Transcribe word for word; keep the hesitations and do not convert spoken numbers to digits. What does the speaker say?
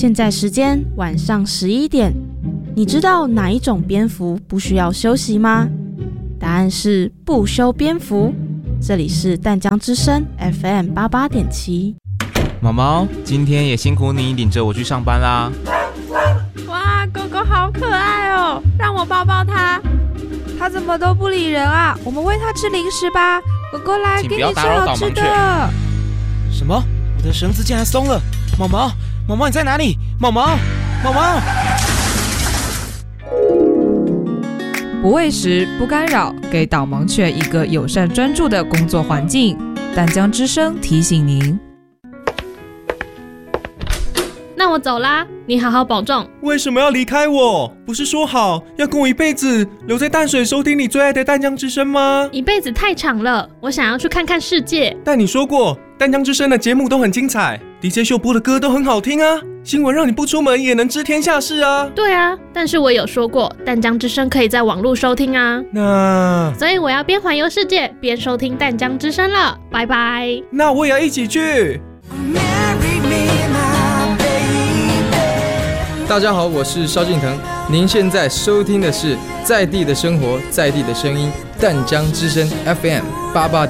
现在时间晚上十一点，你知道哪一种蝙蝠不需要休息吗？答案是不休蝙蝠。这里是淡江之声 F M 八八点七。 毛毛，今天也辛苦你领着我去上班啦。 哇，狗狗好可爱哦，让我抱抱它。它怎么都不理人啊？我们喂它吃零食吧。狗狗来，给你吃好吃的。 什么？我的绳子竟然松了！毛毛，毛毛你在哪里？毛毛，毛毛！ 不喂食，不干扰，给导盲犬一个友善专注的工作环境。淡江之声提醒您。 那我走啦，你好好保重。 为什么要离开我？不是说好要跟我一辈子留在淡水收听你最爱的淡江之声吗？ 一辈子太长了，我想要去看看世界。 但你说过淡江之声的节目都很精彩， D J 秀播的歌都很好听啊，新闻让你不出门也能知天下事啊。 对啊，但是我有说过淡江之声可以在网络收听啊。 那所以我要边环游世界边收听淡江之声了，拜拜。 那我也要一起去。 大家好，我是萧敬腾，您现在收听的是在地的生活，在地的声音，淡江之声 F M 八八点